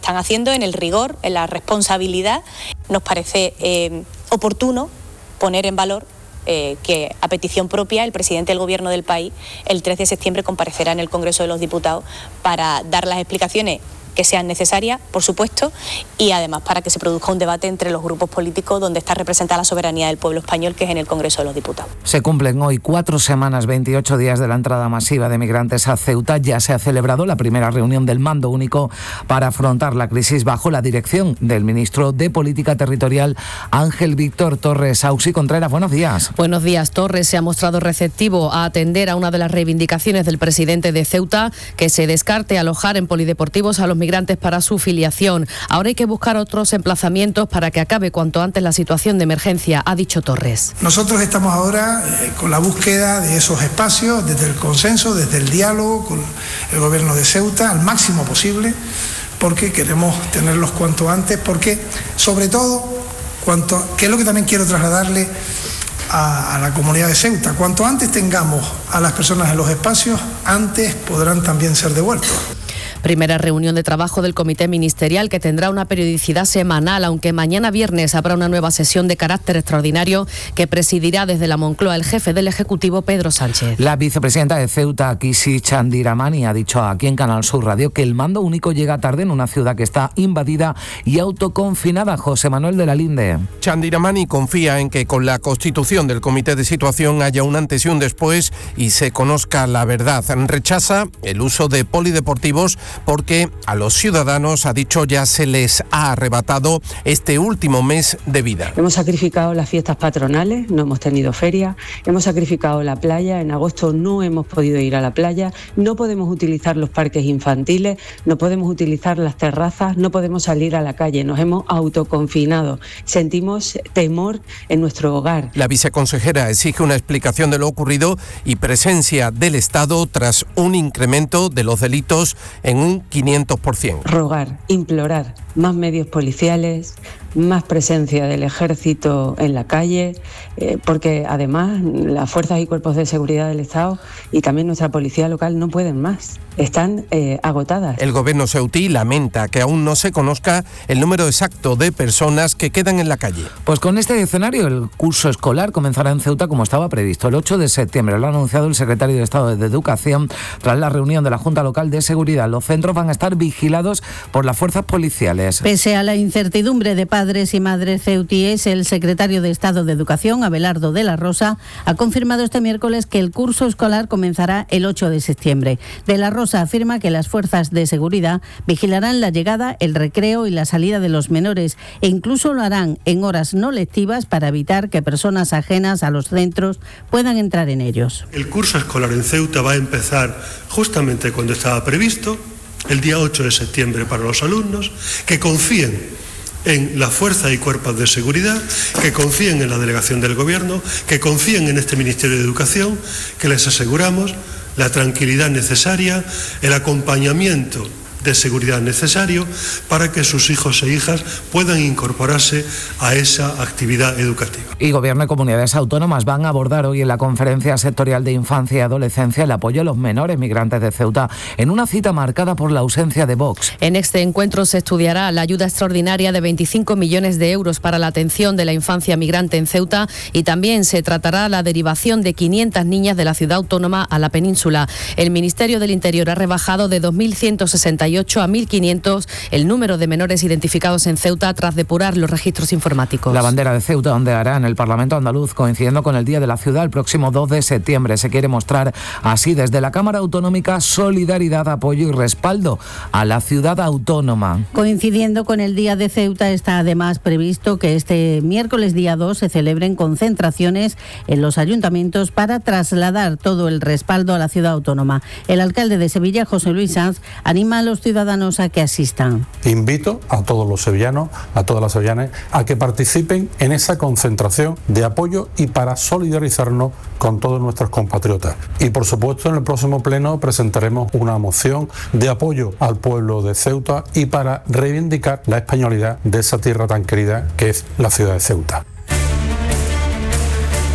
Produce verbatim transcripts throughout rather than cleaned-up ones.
están haciendo en el rigor, en la responsabilidad. Nos parece eh, oportuno poner en valor Eh, que a petición propia el presidente del Gobierno del país el tres de septiembre comparecerá en el Congreso de los Diputados para dar las explicaciones que sean necesarias, por supuesto, y además para que se produzca un debate entre los grupos políticos donde está representada la soberanía del pueblo español, que es en el Congreso de los Diputados. Se cumplen hoy cuatro semanas, veintiocho días de la entrada masiva de migrantes a Ceuta. Ya se ha celebrado la primera reunión del Mando Único para afrontar la crisis bajo la dirección del ministro de Política Territorial, Ángel Víctor Torres. Auxi Contreras, buenos días. Buenos días. Torres se ha mostrado receptivo a atender a una de las reivindicaciones del presidente de Ceuta, que se descarte alojar en polideportivos a los migrantes para su filiación. Ahora hay que buscar otros emplazamientos para que acabe cuanto antes la situación de emergencia, ha dicho Torres. Nosotros estamos ahora eh, con la búsqueda de esos espacios, desde el consenso, desde el diálogo con el gobierno de Ceuta, al máximo posible, porque queremos tenerlos cuanto antes, porque sobre todo, cuanto, que es lo que también quiero trasladarle a, a la comunidad de Ceuta, cuanto antes tengamos a las personas en los espacios, antes podrán también ser devueltos. Primera reunión de trabajo del Comité Ministerial, que tendrá una periodicidad semanal, aunque mañana viernes habrá una nueva sesión de carácter extraordinario que presidirá desde la Moncloa el jefe del Ejecutivo, Pedro Sánchez. La vicepresidenta de Ceuta, Kisi Chandiramani, ha dicho aquí en Canal Sur Radio que el mando único llega tarde en una ciudad que está invadida y autoconfinada. José Manuel de la Linde. Chandiramani confía en que con la constitución del Comité de Situación haya un antes y un después y se conozca la verdad. Rechaza el uso de polideportivos porque a los ciudadanos, ha dicho, ya se les ha arrebatado este último mes de vida. Hemos sacrificado las fiestas patronales, no hemos tenido feria, hemos sacrificado la playa, en agosto no hemos podido ir a la playa, no podemos utilizar los parques infantiles, no podemos utilizar las terrazas, no podemos salir a la calle, nos hemos autoconfinado, sentimos temor en nuestro hogar. La viceconsejera exige una explicación de lo ocurrido y presencia del Estado tras un incremento de los delitos en un quinientos por ciento. Rogar, implorar más medios policiales, más presencia del ejército en la calle, eh, porque además las fuerzas y cuerpos de seguridad del Estado y también nuestra policía local no pueden más, están eh, agotadas. El gobierno ceutí lamenta que aún no se conozca el número exacto de personas que quedan en la calle. Pues con este escenario el curso escolar comenzará en Ceuta como estaba previsto, el ocho de septiembre. Lo ha anunciado el secretario de Estado de Educación tras la reunión de la Junta Local de Seguridad. Los centros van a estar vigilados por las fuerzas policiales. Pese a la incertidumbre de padres y madres ceutíes, el secretario de Estado de Educación, Abelardo de la Rosa, ha confirmado este miércoles que el curso escolar comenzará el ocho de septiembre. De la Rosa afirma que las fuerzas de seguridad vigilarán la llegada, el recreo y la salida de los menores e incluso lo harán en horas no lectivas para evitar que personas ajenas a los centros puedan entrar en ellos. El curso escolar en Ceuta va a empezar justamente cuando estaba previsto, el día ocho de septiembre para los alumnos, que confíen en la fuerza y cuerpos de seguridad, que confíen en la delegación del Gobierno, que confíen en este Ministerio de Educación, que les aseguramos la tranquilidad necesaria, el acompañamiento de seguridad necesario para que sus hijos e hijas puedan incorporarse a esa actividad educativa. Y Gobierno y comunidades autónomas van a abordar hoy en la Conferencia Sectorial de Infancia y Adolescencia el apoyo a los menores migrantes de Ceuta, en una cita marcada por la ausencia de Vox. En este encuentro se estudiará la ayuda extraordinaria de veinticinco millones de euros para la atención de la infancia migrante en Ceuta y también se tratará la derivación de quinientas niñas de la ciudad autónoma a la península. El Ministerio del Interior ha rebajado de dos mil ciento sesenta y ocho a mil quinientos el número de menores identificados en Ceuta tras depurar los registros informáticos. La bandera de Ceuta ondeará en el Parlamento andaluz, coincidiendo con el Día de la Ciudad el próximo dos de septiembre. Se quiere mostrar así desde la Cámara Autonómica solidaridad, apoyo y respaldo a la ciudad autónoma. Coincidiendo con el Día de Ceuta, está además previsto que este miércoles día dos se celebren concentraciones en los ayuntamientos para trasladar todo el respaldo a la ciudad autónoma. El alcalde de Sevilla, José Luis Sanz, anima a los ciudadanos a que asistan. Invito a todos los sevillanos, a todas las sevillanas, a que participen en esa concentración de apoyo y para solidarizarnos con todos nuestros compatriotas. Y por supuesto en el próximo pleno presentaremos una moción de apoyo al pueblo de Ceuta y para reivindicar la españolidad de esa tierra tan querida que es la ciudad de Ceuta.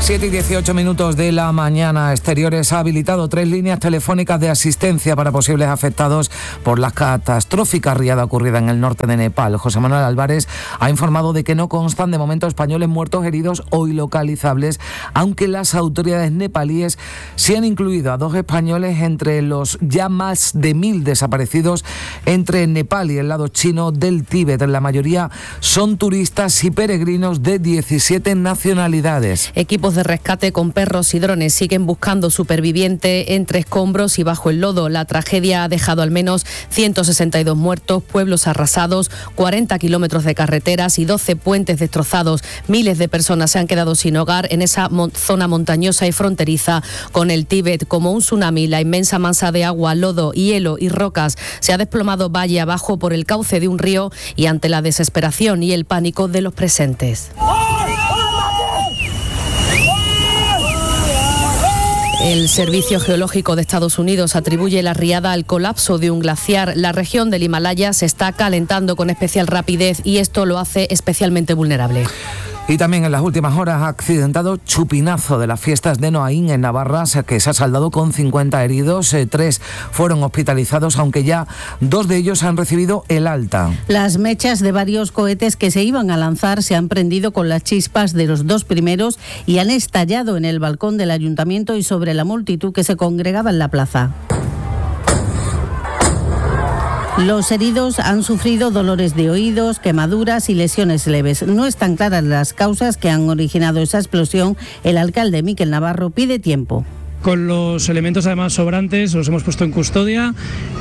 siete y dieciocho minutos de la mañana. Exteriores ha habilitado tres líneas telefónicas de asistencia para posibles afectados por la catastrófica riada ocurrida en el norte de Nepal. José Manuel Álvarez ha informado de que no constan de momento españoles muertos, heridos o ilocalizables, aunque las autoridades nepalíes sí han incluido a dos españoles entre los ya más de mil desaparecidos entre Nepal y el lado chino del Tíbet. La mayoría son turistas y peregrinos de diecisiete nacionalidades. Equipos de rescate con perros y drones siguen buscando supervivientes entre escombros y bajo el lodo. La tragedia ha dejado al menos ciento sesenta y dos muertos, pueblos arrasados, cuarenta kilómetros de carreteras y doce puentes destrozados. Miles de personas se han quedado sin hogar en esa mon- zona montañosa y fronteriza con el Tíbet. Como un tsunami, la inmensa masa de agua, lodo, hielo y rocas se ha desplomado valle abajo por el cauce de un río y ante la desesperación y el pánico de los presentes. El Servicio Geológico de Estados Unidos atribuye la riada al colapso de un glaciar. La región del Himalaya se está calentando con especial rapidez y esto lo hace especialmente vulnerable. Y también en las últimas horas ha accidentado chupinazo de las fiestas de Noaín en Navarra, que se ha saldado con cincuenta heridos. Eh, tres fueron hospitalizados, aunque ya dos de ellos han recibido el alta. Las mechas de varios cohetes que se iban a lanzar se han prendido con las chispas de los dos primeros y han estallado en el balcón del ayuntamiento y sobre la multitud que se congregaba en la plaza. Los heridos han sufrido dolores de oídos, quemaduras y lesiones leves. No están claras las causas que han originado esa explosión. El alcalde Miquel Navarro pide tiempo. Con los elementos además sobrantes los hemos puesto en custodia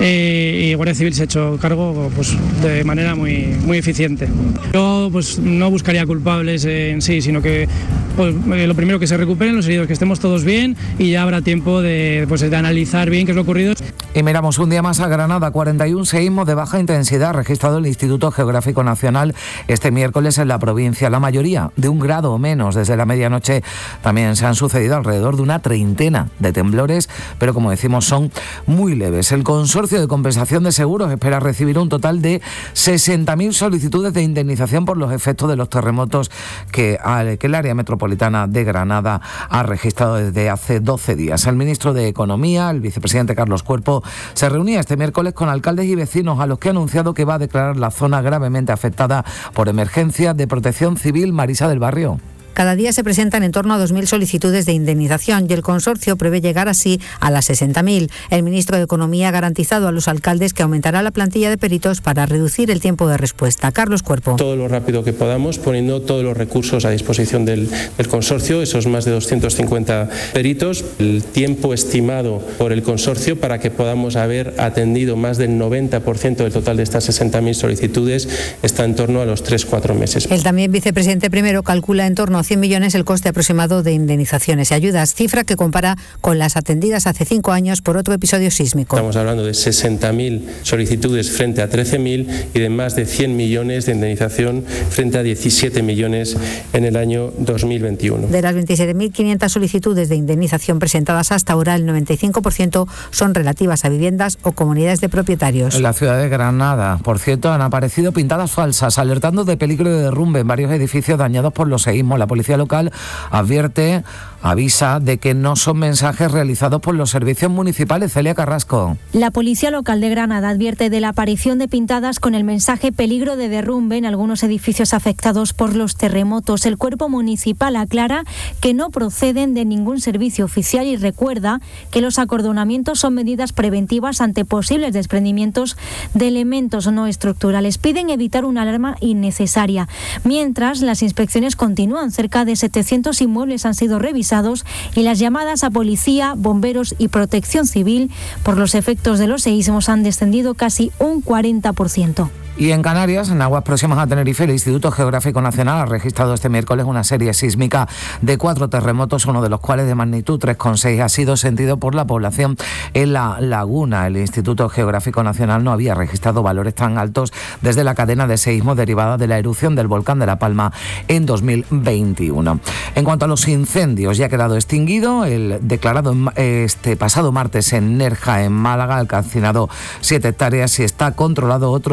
eh, y Guardia Civil se ha hecho cargo pues, de manera muy, muy eficiente. Yo pues, no buscaría culpables en sí, sino que pues, eh, lo primero que se recuperen los heridos, que estemos todos bien y ya habrá tiempo de, pues, de analizar bien qué es lo ocurrido. Y miramos un día más a Granada. cuarenta y un seísmos de baja intensidad ha registrado el Instituto Geográfico Nacional este miércoles en la provincia, la mayoría de un grado o menos. Desde la medianoche también se han sucedido alrededor de una treintena de temblores, pero como decimos son muy leves. El Consorcio de Compensación de Seguros espera recibir un total de sesenta mil solicitudes de indemnización por los efectos de los terremotos que, que el área metropolitana de Granada ha registrado desde hace doce días. El ministro de Economía, el vicepresidente Carlos Cuerpo, se reunía este miércoles con alcaldes y vecinos a los que ha anunciado que va a declarar la zona gravemente afectada por emergencia de protección civil. Marisa del Barrio. Cada día se presentan en torno a dos mil solicitudes de indemnización y el consorcio prevé llegar así a las sesenta mil. El ministro de Economía ha garantizado a los alcaldes que aumentará la plantilla de peritos para reducir el tiempo de respuesta. Carlos Cuerpo. Todo lo rápido que podamos, poniendo todos los recursos a disposición del, del consorcio, esos más de doscientos cincuenta peritos, el tiempo estimado por el consorcio para que podamos haber atendido más del noventa por ciento del total de estas sesenta mil solicitudes está en torno a los tres a cuatro meses. El también vicepresidente primero calcula en torno a cien millones el coste aproximado de indemnizaciones y ayudas, cifra que compara con las atendidas hace cinco años por otro episodio sísmico. Estamos hablando de sesenta mil solicitudes frente a trece mil y de más de cien millones de indemnización frente a diecisiete millones en el año dos mil veintiuno. De las veintisiete mil quinientas solicitudes de indemnización presentadas hasta ahora, el noventa y cinco por ciento son relativas a viviendas o comunidades de propietarios. En la ciudad de Granada, por cierto, han aparecido pintadas falsas alertando de peligro de derrumbe en varios edificios dañados por los seísmos. La policía local advierte, avisa de que no son mensajes realizados por los servicios municipales. Celia Carrasco. La policía local de Granada advierte de la aparición de pintadas con el mensaje peligro de derrumbe en algunos edificios afectados por los terremotos. El cuerpo municipal aclara que no proceden de ningún servicio oficial y recuerda que los acordonamientos son medidas preventivas ante posibles desprendimientos de elementos no estructurales. Piden evitar una alarma innecesaria. Mientras, las inspecciones continúan. Cerca de setecientos inmuebles han sido revisados y las llamadas a policía, bomberos y protección civil por los efectos de los seísmos han descendido casi un cuarenta por ciento. Y en Canarias, en aguas próximas a Tenerife, el Instituto Geográfico Nacional ha registrado este miércoles una serie sísmica de cuatro terremotos, uno de los cuales de magnitud tres coma seis ha sido sentido por la población en La Laguna. El Instituto Geográfico Nacional no había registrado valores tan altos desde la cadena de seísmos derivada de la erupción del volcán de La Palma en dos mil veintiuno. En cuanto a los incendios, ya ha quedado extinguido el declarado este pasado martes en Nerja, en Málaga, ha calcinado siete hectáreas y está controlado otro en Madrid.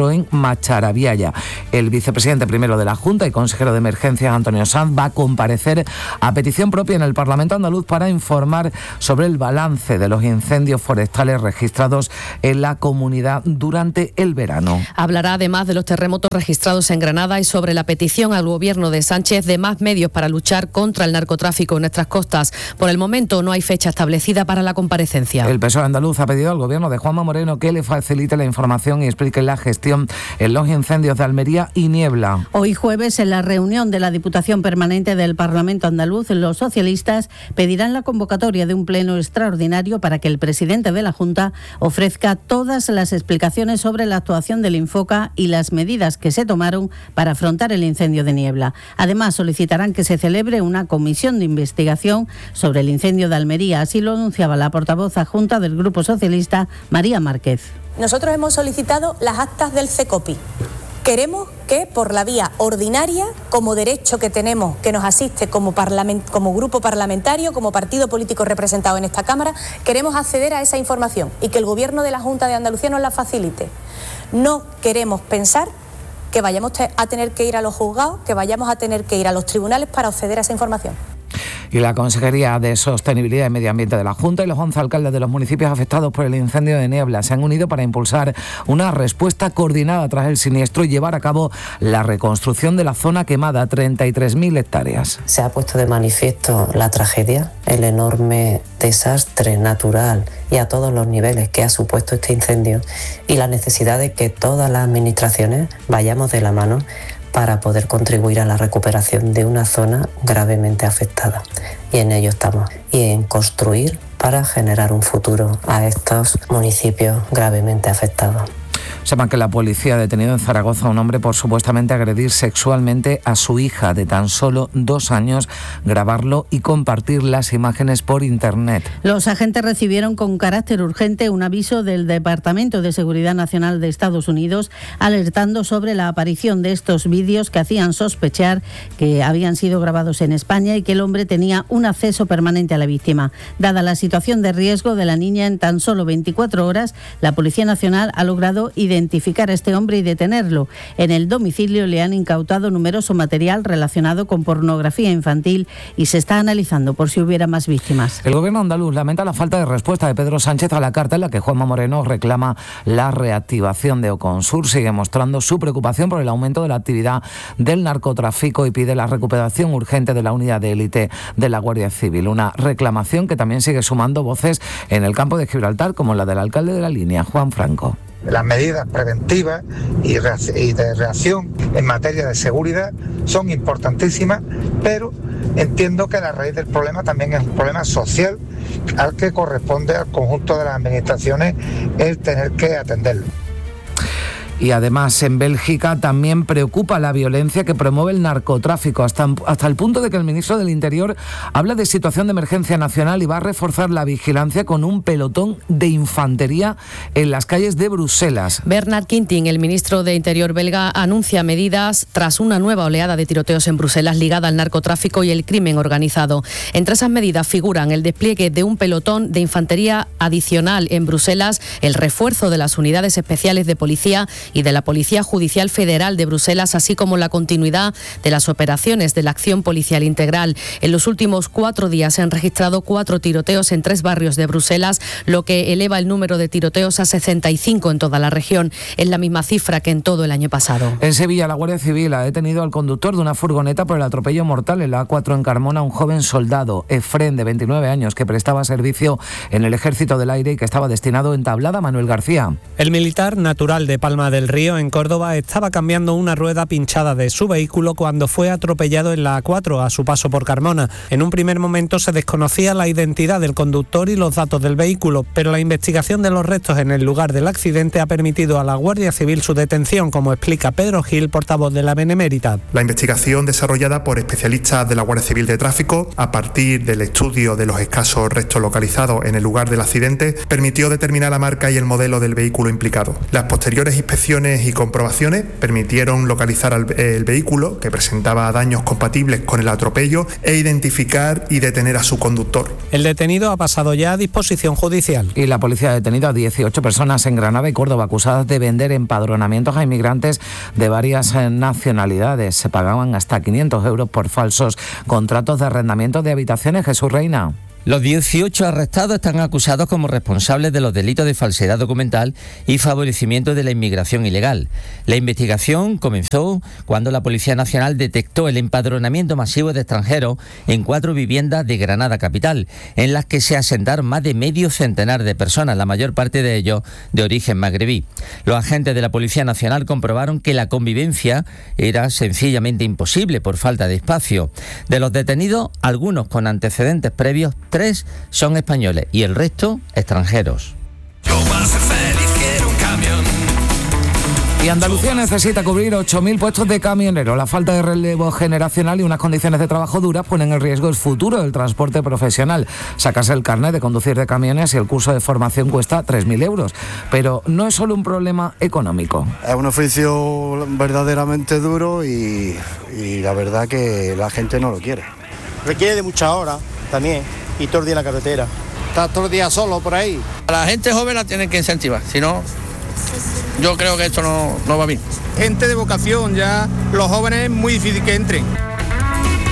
Macharabiaya. El vicepresidente primero de la Junta y consejero de Emergencias, Antonio Sanz, va a comparecer a petición propia en el Parlamento andaluz para informar sobre el balance de los incendios forestales registrados en la comunidad durante el verano. Hablará además de los terremotos registrados en Granada y sobre la petición al gobierno de Sánchez de más medios para luchar contra el narcotráfico en nuestras costas. Por el momento no hay fecha establecida para la comparecencia. El P S O E andaluz ha pedido al gobierno de Juanma Moreno que le facilite la información y explique la gestión en los incendios de Almería y Niebla. Hoy jueves, en la reunión de la Diputación Permanente del Parlamento andaluz, los socialistas pedirán la convocatoria de un pleno extraordinario para que el presidente de la Junta ofrezca todas las explicaciones sobre la actuación del Infoca y las medidas que se tomaron para afrontar el incendio de Niebla. Además, solicitarán que se celebre una comisión de investigación sobre el incendio de Almería. Así lo anunciaba la portavoz adjunta del Grupo Socialista, María Márquez. Nosotros hemos solicitado las actas del CECOPI. Queremos que por la vía ordinaria, como derecho que tenemos, que nos asiste como, parlament, como grupo parlamentario, como partido político representado en esta Cámara, queremos acceder a esa información y que el Gobierno de la Junta de Andalucía nos la facilite. No queremos pensar que vayamos a tener que ir a los juzgados, que vayamos a tener que ir a los tribunales para acceder a esa información. Y la Consejería de Sostenibilidad y Medio Ambiente de la Junta y los once alcaldes de los municipios afectados por el incendio de Niebla se han unido para impulsar una respuesta coordinada tras el siniestro y llevar a cabo la reconstrucción de la zona quemada, treinta y tres mil hectáreas. Se ha puesto de manifiesto la tragedia, el enorme desastre natural y a todos los niveles que ha supuesto este incendio y la necesidad de que todas las administraciones vayamos de la mano para poder contribuir a la recuperación de una zona gravemente afectada. Y en ello estamos. Y en construir para generar un futuro a estos municipios gravemente afectados. Sepan que la policía ha detenido en Zaragoza a un hombre por supuestamente agredir sexualmente a su hija de tan solo dos años, grabarlo y compartir las imágenes por internet. Los agentes recibieron con carácter urgente un aviso del Departamento de Seguridad Nacional de Estados Unidos alertando sobre la aparición de estos vídeos que hacían sospechar que habían sido grabados en España y que el hombre tenía un acceso permanente a la víctima. Dada la situación de riesgo de la niña, en tan solo veinticuatro horas, la Policía Nacional ha logrado identificar a este hombre y detenerlo. En el domicilio le han incautado numeroso material relacionado con pornografía infantil y se está analizando por si hubiera más víctimas. El gobierno andaluz lamenta la falta de respuesta de Pedro Sánchez a la carta en la que Juanma Moreno reclama la reactivación de Oconsur. Sigue mostrando su preocupación por el aumento de la actividad del narcotráfico y pide la recuperación urgente de la unidad de élite de la Guardia Civil. Una reclamación que también sigue sumando voces en el campo de Gibraltar, como la del alcalde de la línea, Juan Franco. Las medidas preventivas y de reacción en materia de seguridad son importantísimas, pero entiendo que la raíz del problema también es un problema social al que corresponde al conjunto de las administraciones el tener que atenderlo. Y además en Bélgica también preocupa la violencia que promueve el narcotráfico, hasta, hasta el punto de que el ministro del Interior habla de situación de emergencia nacional y va a reforzar la vigilancia con un pelotón de infantería en las calles de Bruselas. Bernard Quintin, el ministro de Interior belga, anuncia medidas tras una nueva oleada de tiroteos en Bruselas ligada al narcotráfico y el crimen organizado. Entre esas medidas figuran el despliegue de un pelotón de infantería adicional en Bruselas, el refuerzo de las unidades especiales de policía y de la Policía Judicial Federal de Bruselas, así como la continuidad de las operaciones de la Acción Policial Integral. En los últimos cuatro días se han registrado cuatro tiroteos en tres barrios de Bruselas, lo que eleva el número de tiroteos a sesenta y cinco en toda la región. Es la misma cifra que en todo el año pasado. En Sevilla, la Guardia Civil ha detenido al conductor de una furgoneta por el atropello mortal en la A cuatro en Carmona, un joven soldado, Efrén, de veintinueve años, que prestaba servicio en el Ejército del Aire y que estaba destinado en Tablada. Manuel García. El militar natural de Palma de del Río, en Córdoba, estaba cambiando una rueda pinchada de su vehículo cuando fue atropellado en la A cuatro a su paso por Carmona. En un primer momento se desconocía la identidad del conductor y los datos del vehículo, pero la investigación de los restos en el lugar del accidente ha permitido a la Guardia Civil su detención, como explica Pedro Gil, portavoz de la Benemérita. La investigación desarrollada por especialistas de la Guardia Civil de Tráfico, a partir del estudio de los escasos restos localizados en el lugar del accidente, permitió determinar la marca y el modelo del vehículo implicado. Las posteriores inspecciones inspecciones y comprobaciones permitieron localizar el, el vehículo, que presentaba daños compatibles con el atropello, e identificar y detener a su conductor. El detenido ha pasado ya a disposición judicial. Y la policía ha detenido a dieciocho personas en Granada y Córdoba acusadas de vender empadronamientos a inmigrantes de varias nacionalidades. Se pagaban hasta quinientos euros por falsos contratos de arrendamiento de habitaciones. Jesús Reina. Los dieciocho arrestados están acusados como responsables de los delitos de falsedad documental y favorecimiento de la inmigración ilegal. La investigación comenzó cuando la Policía Nacional detectó el empadronamiento masivo de extranjeros en cuatro viviendas de Granada capital, en las que se asentaron más de medio centenar de personas, la mayor parte de ellos de origen magrebí. Los agentes de la Policía Nacional comprobaron que la convivencia era sencillamente imposible por falta de espacio. De los detenidos, algunos con antecedentes previos, tres son españoles y el resto extranjeros. Y Andalucía necesita cubrir ocho mil puestos de camioneros. La falta de relevo generacional y unas condiciones de trabajo duras ponen en riesgo el futuro del transporte profesional. Sacarse el carnet de conducir de camiones y el curso de formación cuesta tres mil euros. Pero no es solo un problema económico. Es un oficio verdaderamente duro y, y la verdad que la gente no lo quiere. Requiere de muchas horas también y todo el día en la carretera. Está todo el día solo por ahí. A la gente joven la tienen que incentivar, si no, yo creo que esto no, no va bien. Gente de vocación, ya los jóvenes es muy difícil que entren.